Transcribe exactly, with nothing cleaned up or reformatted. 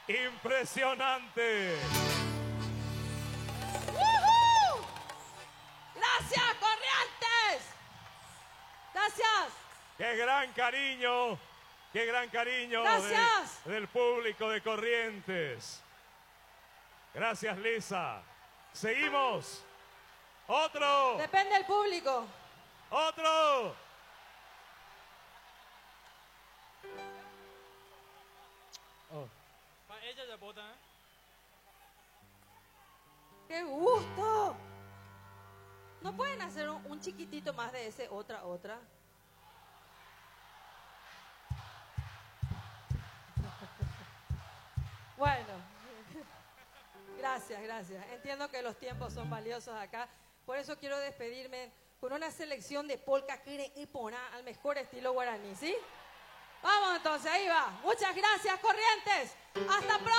Impresionante. ¡Woohoo! Gracias, Corrientes. Gracias. Qué gran cariño, qué gran cariño Gracias. de- del público de Corrientes. Gracias, Lisa. Seguimos. Otro, Depende del público. otro. Para ella ya vota, ¿eh? ¡Qué gusto! ¿No pueden hacer un, un chiquitito más de ese? Otra, otra. Bueno, gracias, gracias. Entiendo que los tiempos son valiosos acá. Por eso quiero despedirme con una selección de polka Kire y Pona al mejor estilo guaraní, ¿sí? Vamos entonces, ahí va. Muchas gracias, Corrientes.